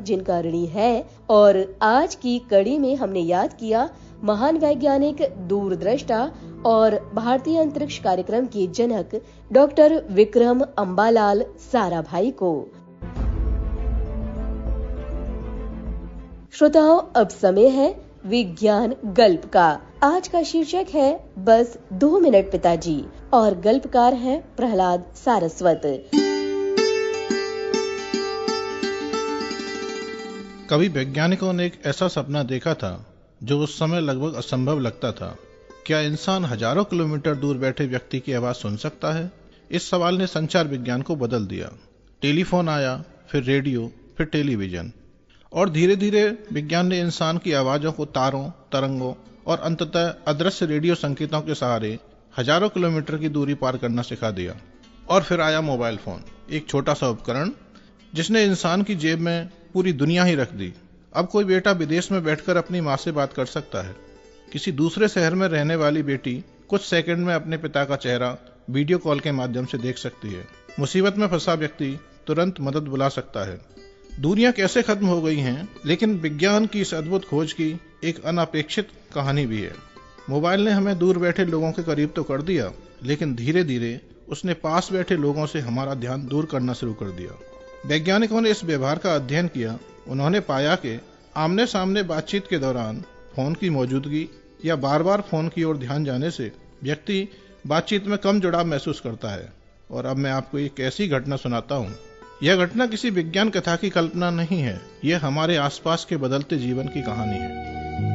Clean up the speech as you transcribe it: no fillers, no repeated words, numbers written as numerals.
जिनका ऋणी है। और आज की कड़ी में हमने याद किया महान वैज्ञानिक, दूरदृष्टा और भारतीय अंतरिक्ष कार्यक्रम के जनक डॉक्टर विक्रम अंबालाल साराभाई को। श्रोताओं, अब समय है विज्ञान गल्प का। आज का शीर्षक है बस 2 मिनट पिताजी और गल्पकार हैं प्रहलाद सारस्वत। कभी वैज्ञानिकों ने एक ऐसा सपना देखा था जो उस समय लगभग असंभव लगता था। क्या इंसान हजारों किलोमीटर दूर बैठे व्यक्ति की आवाज सुन सकता है? इस सवाल ने संचार विज्ञान को बदल दिया। टेलीफोन आया, फिर रेडियो, फिर टेलीविजन, और धीरे धीरे विज्ञान ने इंसान की आवाजों को तारों, तरंगों और अंततः अदृश्य रेडियो संकेतों के सहारे हजारों किलोमीटर की दूरी पार करना सिखा दिया। और फिर आया मोबाइल फोन, एक छोटा सा उपकरण जिसने इंसान की जेब में पूरी दुनिया ही रख दी। अब कोई बेटा विदेश में बैठकर अपनी माँ से बात कर सकता है। किसी दूसरे शहर में रहने वाली बेटी कुछ सेकंड में अपने पिता का चेहरा वीडियो कॉल के माध्यम से देख सकती है। मुसीबत में फंसा व्यक्ति तुरंत मदद बुला सकता है। दूरियां कैसे खत्म हो गई हैं, लेकिन विज्ञान की इस अद्भुत खोज की एक अनपेक्षित कहानी भी है। मोबाइल ने हमें दूर बैठे लोगों के करीब तो कर दिया, लेकिन धीरे धीरे उसने पास बैठे लोगों से हमारा ध्यान दूर करना शुरू कर दिया। वैज्ञानिकों ने इस व्यवहार का अध्ययन किया। उन्होंने पाया कि आमने सामने बातचीत के दौरान फोन की मौजूदगी या बार बार फोन की ओर ध्यान जाने से व्यक्ति बातचीत में कम जुड़ाव महसूस करता है। और अब मैं आपको एक ऐसी घटना सुनाता हूँ। यह घटना किसी विज्ञान कथा की कल्पना नहीं है, यह हमारे आसपास के बदलते जीवन की कहानी है।